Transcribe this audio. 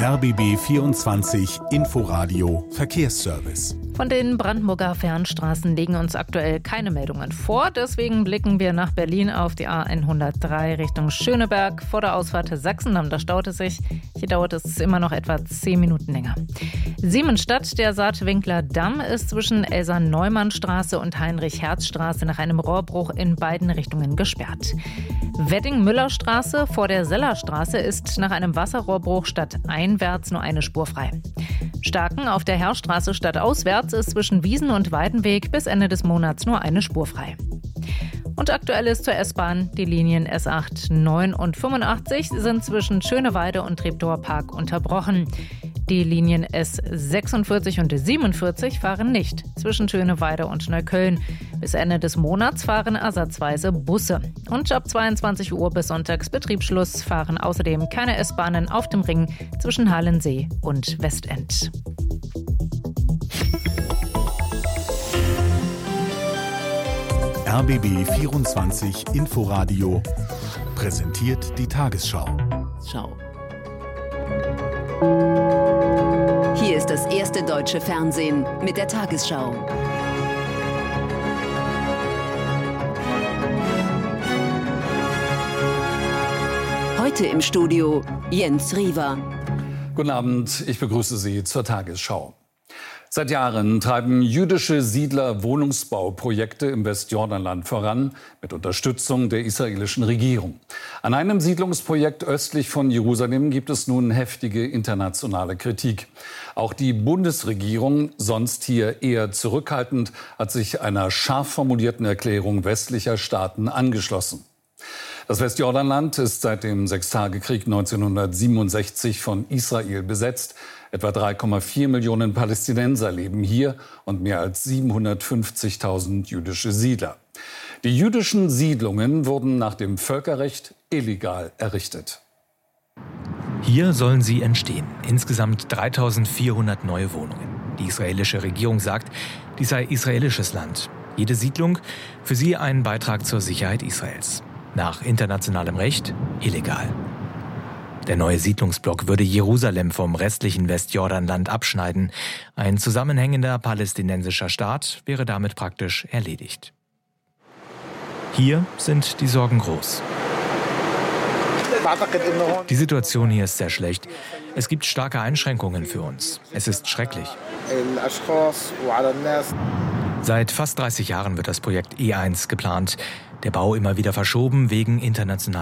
RBB 24 Inforadio Verkehrsservice. Von den Brandenburger Fernstraßen liegen uns aktuell keine Meldungen vor. Deswegen blicken wir nach Berlin auf die A103 Richtung Schöneberg. Vor der Ausfahrt Sachsendamm, da staut es sich. Hier dauert es immer noch etwa 10 Minuten länger. Siemensstadt, der Saatwinkler Damm, ist zwischen Elsa-Neumann-Straße und Heinrich-Herz-Straße nach einem Rohrbruch in beiden Richtungen gesperrt. Wedding-Müller-Straße vor der Sellerstraße ist nach einem Wasserrohrbruch stadteinwärts nur eine Spur frei. Starken auf der Herrstraße stadtauswärts ist zwischen Wiesen und Weidenweg bis Ende des Monats nur eine Spur frei. Und aktuell ist zur S-Bahn: die Linien S8, 9 und 85 sind zwischen Schöneweide und Treptower-Park unterbrochen. Die Linien S46 und 47 fahren nicht zwischen Schöneweide und Neukölln. Bis Ende des Monats fahren ersatzweise Busse. Und ab 22 Uhr bis Sonntagsbetriebsschluss fahren außerdem keine S-Bahnen auf dem Ring zwischen Halensee und Westend. RBB 24 Inforadio präsentiert die Tagesschau. Schau. Hier ist das erste deutsche Fernsehen mit der Tagesschau. Heute im Studio Jens Riewer. Guten Abend, ich begrüße Sie zur Tagesschau. Seit Jahren treiben jüdische Siedler Wohnungsbauprojekte im Westjordanland voran, mit Unterstützung der israelischen Regierung. An einem Siedlungsprojekt östlich von Jerusalem gibt es nun heftige internationale Kritik. Auch die Bundesregierung, sonst hier eher zurückhaltend, hat sich einer scharf formulierten Erklärung westlicher Staaten angeschlossen. Das Westjordanland ist seit dem Sechstagekrieg 1967 von Israel besetzt. Etwa 3,4 Millionen Palästinenser leben hier und mehr als 750.000 jüdische Siedler. Die jüdischen Siedlungen wurden nach dem Völkerrecht illegal errichtet. Hier sollen sie entstehen. Insgesamt 3.400 neue Wohnungen. Die israelische Regierung sagt, dies sei israelisches Land. Jede Siedlung für sie ein Beitrag zur Sicherheit Israels. Nach internationalem Recht illegal. Der neue Siedlungsblock würde Jerusalem vom restlichen Westjordanland abschneiden. Ein zusammenhängender palästinensischer Staat wäre damit praktisch erledigt. Hier sind die Sorgen groß. Die Situation hier ist sehr schlecht. Es gibt starke Einschränkungen für uns. Es ist schrecklich. Seit fast 30 Jahren wird das Projekt E1 geplant. Der Bau immer wieder verschoben wegen internationaler